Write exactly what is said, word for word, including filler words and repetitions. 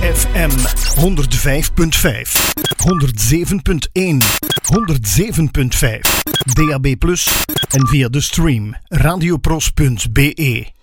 F M honderd vijf punt vijf, honderd zeven punt één, honderd zeven punt vijf, D A B plus en via de stream radiopros punt b e.